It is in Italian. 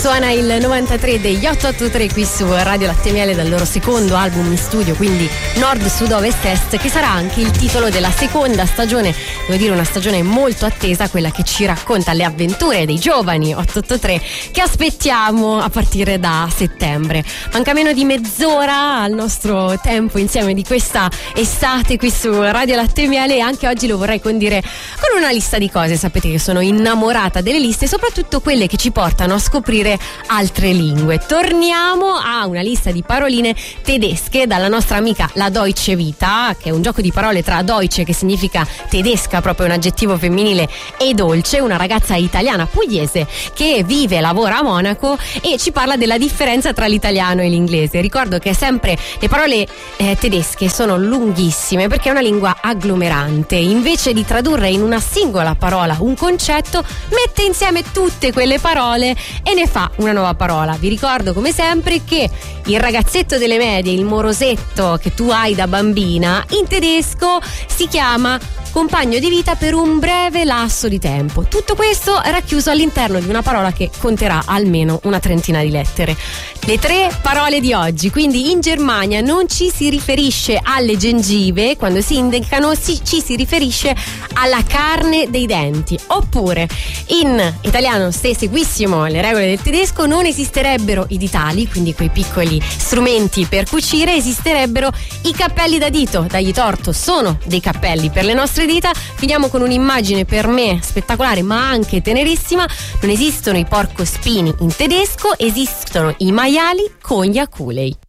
Suona il 93 degli 883 qui su Radio Latte Miele dal loro secondo album in studio, quindi Nord, Sud, Ovest, Est, che sarà anche il titolo della seconda stagione, devo dire una stagione molto attesa, quella che ci racconta le avventure dei giovani 883 che aspettiamo a partire da settembre. Manca meno di mezz'ora al nostro tempo insieme di questa estate qui su Radio Latte Miele, e anche oggi lo vorrei condire con una lista di cose. Sapete che sono innamorata delle liste, soprattutto quelle che ci portano a scoprire altre lingue. Torniamo a una lista di paroline tedesche dalla nostra amica la Deutsche Vita, che è un gioco di parole tra Deutsche, che significa tedesca, proprio un aggettivo femminile, e dolce, una ragazza italiana pugliese che vive e lavora a Monaco e ci parla della differenza tra l'italiano e l'inglese. Ricordo che sempre le parole tedesche sono lunghissime perché è una lingua agglomerante. Invece di tradurre in una singola parola un concetto, mette insieme tutte quelle parole e ne fa una nuova parola. Vi ricordo come sempre che il ragazzetto delle medie, il morosetto che tu hai da bambina, in tedesco si chiama compagno di vita per un breve lasso di tempo. Tutto questo è racchiuso all'interno di una parola che conterà almeno una trentina di lettere. Le tre parole di oggi, quindi in Germania non ci si riferisce alle gengive, quando si indicano ci si riferisce alla carne dei denti. Oppure in italiano, se seguissimo le regole del tedesco, non esisterebbero i ditali, quindi quei piccoli strumenti per cucire, esisterebbero i cappelli da dito. Dagli torto, sono dei cappelli per le nostre dita. Finiamo con un'immagine per me spettacolare ma anche tenerissima. Non esistono i porcospini in tedesco, esistono i maiali con gli aculei.